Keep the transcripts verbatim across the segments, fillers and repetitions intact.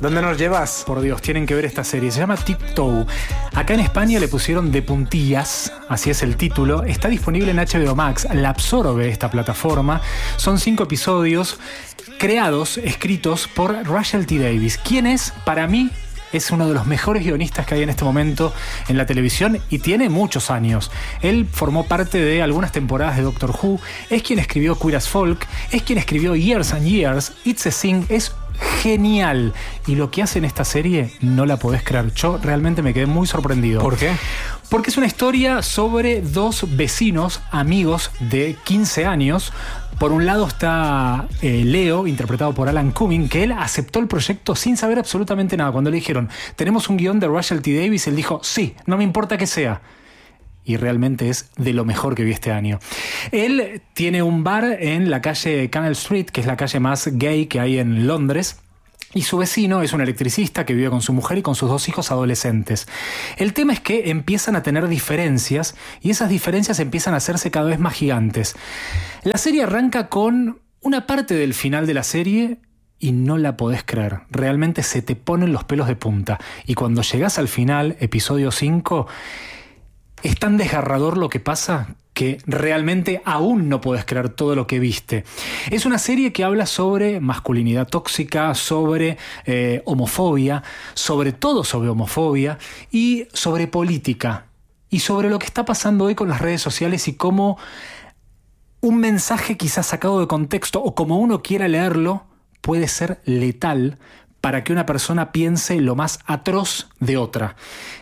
¿Dónde nos llevas? Por Dios, tienen que ver esta serie. Se llama Tiptoe. Acá en España le pusieron De Puntillas, así es el título. Está disponible en H B O Max. La absorbe esta plataforma. Son cinco episodios creados, escritos por Russell T. Davies. ¿Quién es? Para mí, es uno de los mejores guionistas que hay en este momento en la televisión y tiene muchos años. Él formó parte de algunas temporadas de Doctor Who, es quien escribió Queer as Folk, es quien escribió Years and Years, It's a Sin, es genial. Y lo que hace en esta serie no la podés creer. Yo realmente me quedé muy sorprendido. ¿Por qué? Porque es una historia sobre dos vecinos, amigos de quince años. Por un lado está eh, Leo, interpretado por Alan Cumming, que él aceptó el proyecto sin saber absolutamente nada. Cuando le dijeron, tenemos un guión de Russell T. Davies, él dijo, sí, no me importa que sea. Y realmente es de lo mejor que vi este año. Él tiene un bar en la calle Canal Street, que es la calle más gay que hay en Londres. Y su vecino es un electricista que vive con su mujer y con sus dos hijos adolescentes. El tema es que empiezan a tener diferencias y esas diferencias empiezan a hacerse cada vez más gigantes. La serie arranca con una parte del final de la serie y no la podés creer. Realmente se te ponen los pelos de punta. Y cuando llegás al final, episodio cinco, es tan desgarrador lo que pasa que realmente aún no puedes creer todo lo que viste. Es una serie que habla sobre masculinidad tóxica, sobre eh, homofobia, sobre todo sobre homofobia y sobre política y sobre lo que está pasando hoy con las redes sociales y cómo un mensaje quizás sacado de contexto o como uno quiera leerlo puede ser letal para que una persona piense lo más atroz de otra.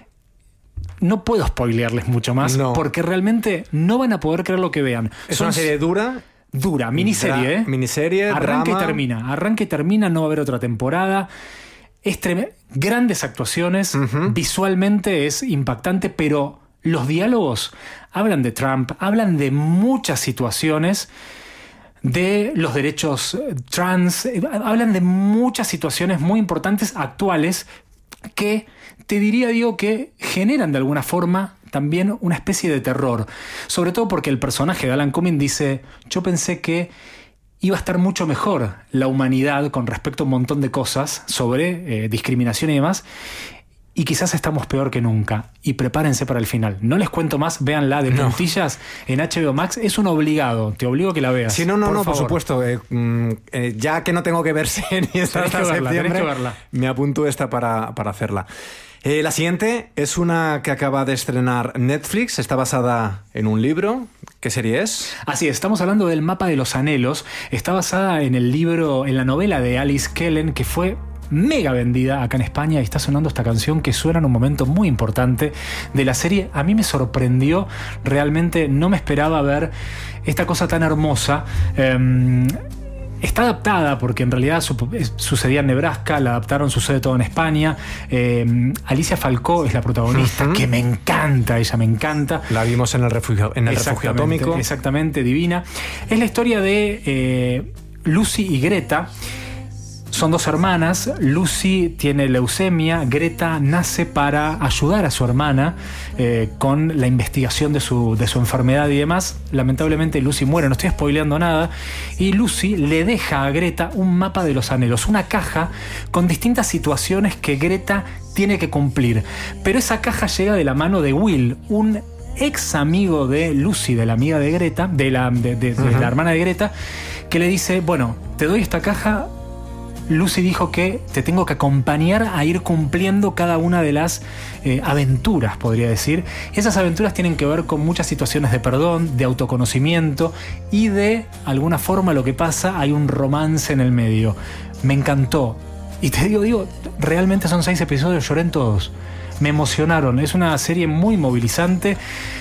No puedo spoilearles mucho más, no, porque realmente no van a poder creer lo que vean. Es Son una serie dura. Dura, miniserie, ¿eh? Miniserie, Arranca drama. y termina. Arranca y termina, no va a haber otra temporada. Es trem- grandes actuaciones, uh-huh. Visualmente es impactante, pero los diálogos hablan de Trump, hablan de muchas situaciones, de los derechos trans, hablan de muchas situaciones muy importantes, actuales, que te diría, Diego, que generan de alguna forma también una especie de terror. Sobre todo porque el personaje de Alan Cumming dice, yo pensé que iba a estar mucho mejor la humanidad con respecto a un montón de cosas sobre eh, discriminación y demás, y quizás estamos peor que nunca. Y prepárense para el final. No les cuento más, véanla de puntillas no. en H B O Max. Es un obligado, te obligo a que la veas. Sí, no, no, por no, favor. por supuesto. Eh, eh, ya que no tengo que ver series hasta verla, septiembre, que verla. me apunto esta para, para hacerla. Eh, la siguiente es una que acaba de estrenar Netflix. Está basada en un libro. ¿Qué serie es? Así es, estamos hablando del Mapa de los Anhelos. Está basada en el libro, en la novela de Alice Kellen, que fue mega vendida acá en España, y está sonando esta canción que suena en un momento muy importante de la serie. A mí me sorprendió, realmente no me esperaba ver esta cosa tan hermosa. Eh, Está adaptada porque en realidad su, sucedía en Nebraska, la adaptaron, sucede todo en España. Eh, Alicia Falcó es la protagonista, uh-huh. que me encanta, ella me encanta. La vimos en el refugio, en el refugio atómico. Exactamente, divina. Es la historia de eh, Lucy y Greta. Son dos hermanas. Lucy tiene leucemia. Greta nace para ayudar a su hermana eh, con la investigación de su, de su enfermedad y demás. Lamentablemente Lucy muere, no estoy spoileando nada. Y Lucy le deja a Greta un mapa de los anhelos, una caja con distintas situaciones que Greta tiene que cumplir. Pero esa caja llega de la mano de Will, un ex amigo de Lucy, de la amiga de Greta, de la, de, de, de uh-huh. la hermana de Greta, que le dice, bueno, te doy esta caja. Lucy dijo que te tengo que acompañar a ir cumpliendo cada una de las eh, aventuras, podría decir. Y esas aventuras tienen que ver con muchas situaciones de perdón, de autoconocimiento y de alguna forma lo que pasa, hay un romance en el medio. Me encantó. Y te digo, digo, realmente son seis episodios, lloré en todos. Me emocionaron. Es una serie muy movilizante.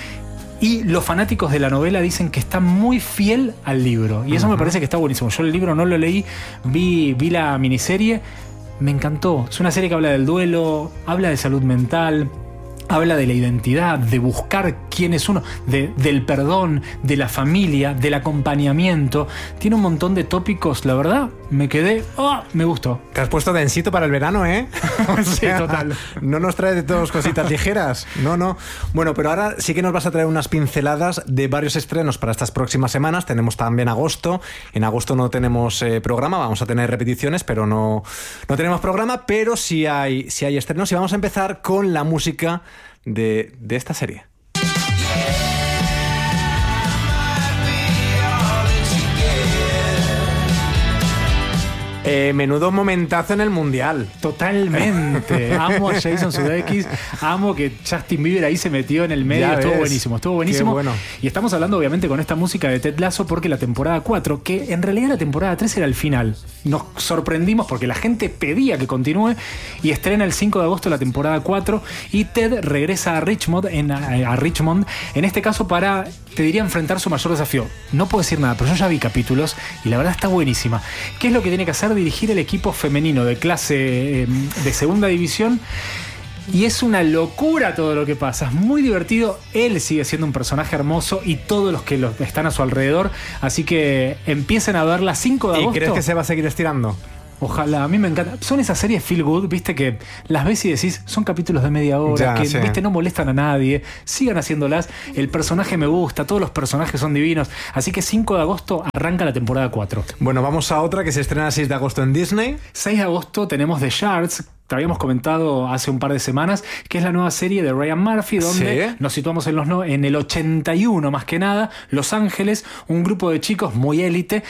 Y los fanáticos de la novela dicen que está muy fiel al libro. Y eso uh-huh. me parece que está buenísimo. Yo el libro no lo leí, vi, vi la miniserie. Me encantó. Es una serie que habla del duelo, habla de salud mental, habla de la identidad, de buscar quién quién es uno, de, del perdón, de la familia, del acompañamiento. Tiene un montón de tópicos, la verdad, me quedé, oh, me gustó. Te has puesto densito para el verano, ¿eh? O Sí, sea, total. No nos trae de todos cositas ligeras, no, no. Bueno, pero ahora sí que nos vas a traer unas pinceladas de varios estrenos para estas próximas semanas. Tenemos también agosto. En agosto no tenemos eh, programa, vamos a tener repeticiones, pero no, no tenemos programa, pero sí hay, sí hay estrenos y vamos a empezar con la música de, de esta serie. Eh, menudo momentazo en el Mundial. Totalmente. Amo a Jason Sudeikis. Amo que Justin Bieber ahí se metió en el medio. Ya estuvo ves. buenísimo. Estuvo buenísimo. Qué bueno. Y estamos hablando, obviamente, con esta música de Ted Lasso porque la temporada cuatro, que en realidad la temporada tres era el final. Nos sorprendimos porque la gente pedía que continúe y estrena el cinco de agosto la temporada cuatro y Ted regresa a Richmond, en, a, a Richmond, en este caso para, te diría, enfrentar su mayor desafío. No puedo decir nada, pero yo ya vi capítulos y la verdad está buenísima. ¿Qué es lo que tiene que hacer? Dirigir el equipo femenino de clase eh, de segunda división. Y es una locura todo lo que pasa. Es muy divertido. Él sigue siendo un personaje hermoso y todos los que lo están a su alrededor. Así que empiecen a verla cinco de agosto. ¿Y crees que se va a seguir estirando? Ojalá, a mí me encanta. Son esas series feel good, viste, que las ves y decís, son capítulos de media hora, Ya, que sí. viste, no molestan a nadie, sigan haciéndolas. El personaje me gusta, todos los personajes son divinos. Así que cinco de agosto arranca la temporada cuatro. Bueno, vamos a otra que se estrena el seis de agosto en Disney. seis de agosto tenemos The Shards. Te habíamos comentado hace un par de semanas que es la nueva serie de Ryan Murphy, donde Sí. nos situamos en, los no, en el ochenta y uno más que nada, Los Ángeles, un grupo de chicos muy élite.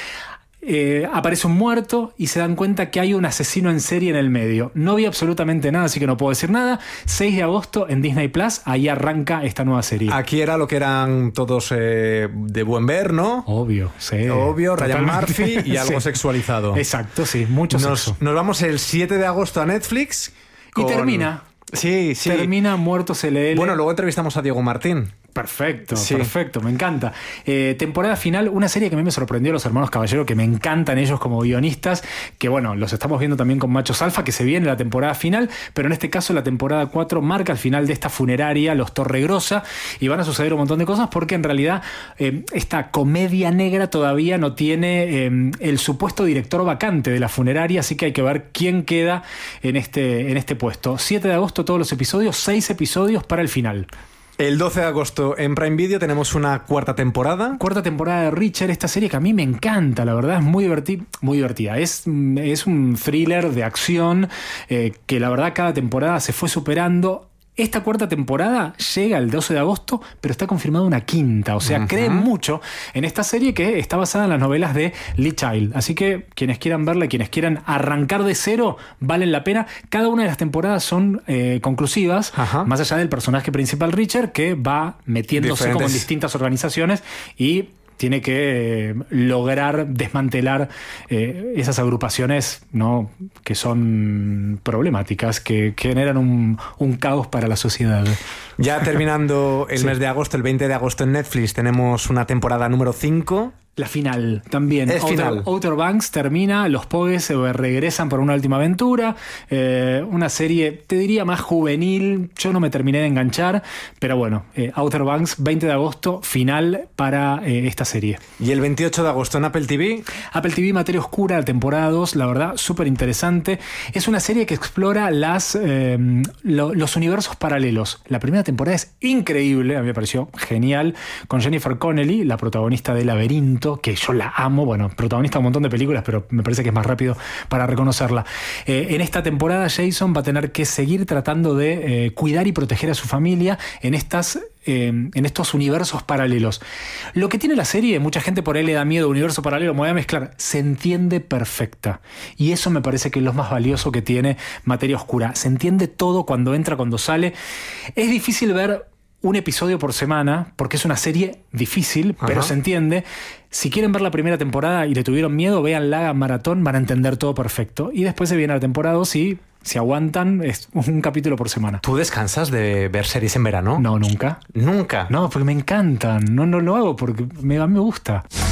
Eh, aparece un muerto y se dan cuenta que hay un asesino en serie en el medio. No vi absolutamente nada, así que no puedo decir nada. seis de agosto en Disney Plus, ahí arranca esta nueva serie. Aquí era lo que eran todos eh, de buen ver, ¿no? Obvio, sí. Obvio, Ryan Totalmente. Murphy y algo Sí. sexualizado. Exacto, sí, mucho Nos, sexo. nos vamos el siete de agosto a Netflix. Y con- termina. Sí, sí. Termina Muertos L L. Bueno, luego entrevistamos a Diego Martín. Perfecto, Sí. perfecto, me encanta. Eh, temporada final, una serie que a mí me sorprendió, Los Hermanos Caballero, que me encantan ellos como guionistas, que bueno, los estamos viendo también con Machos Alfa, que se viene la temporada final, pero en este caso la temporada cuatro marca el final de esta funeraria, Los Torregrosa, y van a suceder un montón de cosas porque en realidad eh, esta comedia negra todavía no tiene eh, el supuesto director vacante de la funeraria, así que hay que ver quién queda en este, en este puesto. siete de agosto todos los episodios, seis episodios para el final. El doce de agosto en Prime Video tenemos una cuarta temporada. Cuarta temporada de Reacher, esta serie que a mí me encanta, la verdad es muy, diverti- muy divertida. Es, es un thriller de acción eh, que la verdad cada temporada se fue superando. Esta cuarta temporada llega el doce de agosto, pero está confirmada una quinta. O sea, Ujú. creen mucho en esta serie que está basada en las novelas de Lee Child. Así que quienes quieran verla, quienes quieran arrancar de cero, valen la pena. Cada una de las temporadas son eh, conclusivas, Ajá. más allá del personaje principal Richard, que va metiéndose como en Diferentes. distintas organizaciones y tiene que eh, lograr desmantelar eh, esas agrupaciones, ¿no?, que son problemáticas, que, que generan un, un caos para la sociedad. Ya terminando el Sí. mes de agosto, el veinte de agosto en Netflix, tenemos una temporada número cinco. La final también. Es Outer, final. Outer Banks termina, los Pogues eh, regresan por una última aventura. Eh, una serie, te diría, más juvenil. Yo no me terminé de enganchar, pero bueno, eh, Outer Banks, veinte de agosto, final para eh, esta serie. Y el veintiocho de agosto en Apple T V. Apple T V Materia Oscura, la temporada dos, la verdad, súper interesante. Es una serie que explora las, eh, lo- los universos paralelos. La primera temporada es increíble, a mí me pareció genial, con Jennifer Connelly, la protagonista de Laberinto, que yo la amo, bueno, protagonista de un montón de películas, pero me parece que es más rápido para reconocerla. Eh, en esta temporada Jason va a tener que seguir tratando de eh, cuidar y proteger a su familia en estas... Eh, en estos universos paralelos. Lo que tiene la serie, mucha gente por ahí le da miedo, universo paralelo, me voy a mezclar, se entiende perfecta. Y eso me parece que es lo más valioso que tiene Materia Oscura. Se entiende todo cuando entra, cuando sale. Es difícil ver un episodio por semana, porque es una serie difícil, Ajá. pero se entiende. Si quieren ver la primera temporada y le tuvieron miedo, vean la maratón, van a entender todo perfecto. Y después se viene la temporada dos y si aguantan, es un capítulo por semana. ¿Tú descansas de ver series en verano? No, nunca. Nunca. No, porque me encantan. No, no lo hago porque me, a mí me gusta.